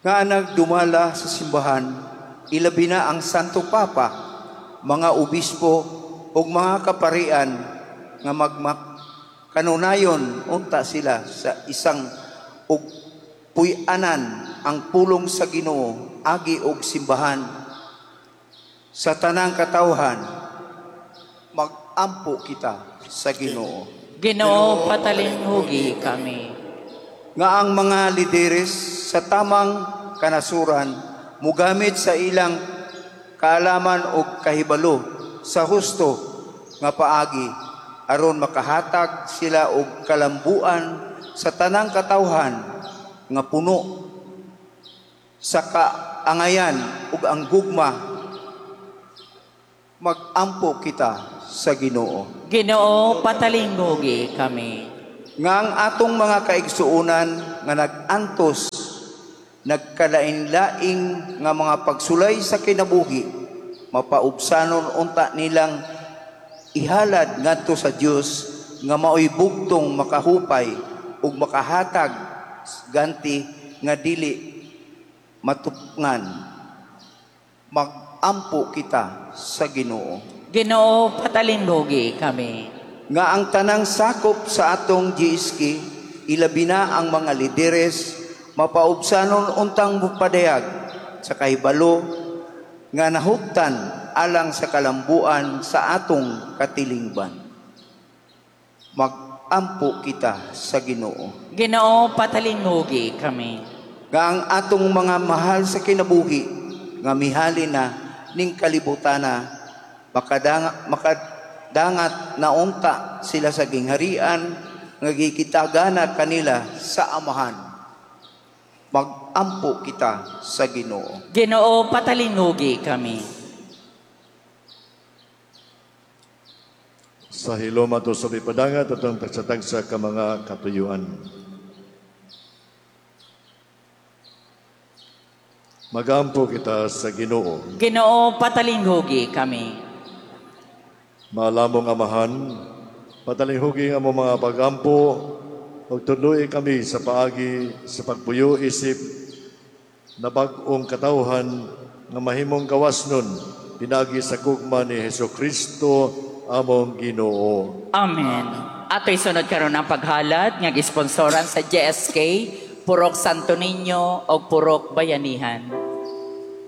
nga nagdumala sa simbahan, ilabi na ang Santo Papa, mga obispo o mga kaparian nga kanunayon unta sila sa isang puy-anan ang pulong sa Ginoo agi og simbahan sa tanang katawhan magampo kita sa Ginoo. Ginoo, patalinghugi kami. Nga ang mga lideres sa tamang kanasuran mugamit sa ilang kaalaman o kahibalo sa husto nga paagi aron makahatag sila og kalambuan sa tanang katawhan nga puno sa kaangayan ug ang gugma. Magampo kita sa Ginoo. Ginoo, patalinghugi kami. Nga ang atong mga kaigsuunan nga nag-antos nagkalain-laing nga mga pagsulay sa kinabuhi mapaubsanon unta nilang ihalad ngadto sa Dios nga maoy bugtong makahupay ug makahatag ganti nga dili matupngan. Magampo kita sa Ginoo. Ginoo, patalinghugi kami. Nga ang tanang sakop sa atong GSK, ilabi na ang mga lideres, mapaubsanon untang mupadayag sa kahibalo nga nahuptan alang sa kalambuan sa atong katilingban. Magampo kita sa Ginoo. Ginoo, patalinghugi kami. Nga ang atong mga mahal sa kinabuhi, nga mihali na ning kalibutana, makadangat na unta sila sa gingharian nga gikitagana kanila sa amahan. Magampo kita sa Ginoo. Ginoo, patalinghugi kami. Sa hilom ato sa ipadangat at ang tagsatagsa ka mga katuyuan. Magampo kita sa Ginoo. Ginoo, patalinghugi kami. Maalamong amahan, patalinghugi nga mo mga pagampo, ug tudloy kami sa paagi sa pagpuyo isip na bag-ong katawhan nga mahimong gawasnon pinagi sa gugma ni Hesukristo among Ginoo. Amen. Ato'y sunod karon ang paghalad nga gisponsoran sa JSK, Purok Santo Niño o Purok Bayanihan.